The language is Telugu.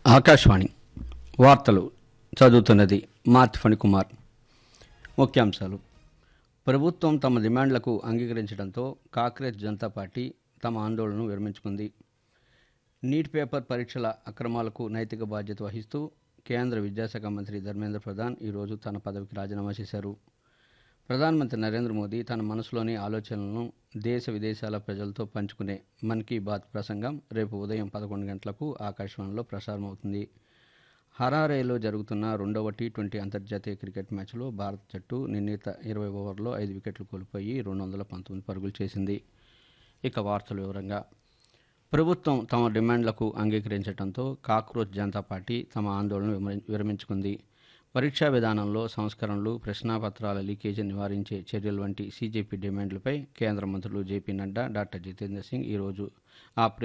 ఆకాశవాణి వార్తలు చదువుతున్నది మార్తి ఫణికుమార్. ముఖ్యాంశాలు: ప్రభుత్వం తమ డిమాండ్లకు అంగీకరించడంతో కాంగ్రెస్ జనతా పార్టీ తమ ఆందోళనను విరమించుకుంది. నీట్ పేపర్ పరీక్షల అక్రమాలకు నైతిక బాధ్యత వహిస్తూ కేంద్ర విద్యాశాఖ మంత్రి ధర్మేంద్ర ప్రధాన్ ఈరోజు తన పదవికి రాజీనామా చేశారు. ప్రధానమంత్రి నరేంద్ర మోదీ తన మనసులోని ఆలోచనలను దేశ విదేశాల ప్రజలతో పంచుకునే మన్ కీ బాత్ ప్రసంగం రేపు ఉదయం 11 గంటలకు ఆకాశవాణిలో ప్రసారమవుతుంది. హరారేలో జరుగుతున్న 2వ టీ20 అంతర్జాతీయ క్రికెట్ మ్యాచ్లో భారత జట్టు నిర్ణీత 20 ఓవర్లలో 5 వికెట్లు కోల్పోయి 219 పరుగులు చేసింది. ఇక వార్తల వివరంగా: ప్రభుత్వం తమ డిమాండ్లకు అంగీకరించడంతో కాంగ్రెస్ జనతా పార్టీ తమ ఆందోళనను విరమించుకుంది. పరీక్షా విధానంలో సంస్కరణలు, ప్రశ్నాపత్రాల లీకేజీ నివారించే చర్యలు వంటి సీజేపీ డిమాండ్లపై కేంద్ర మంత్రులు జేపీ నడ్డా, డాక్టర్ జితేంద్ర సింగ్ ఈరోజు ఆ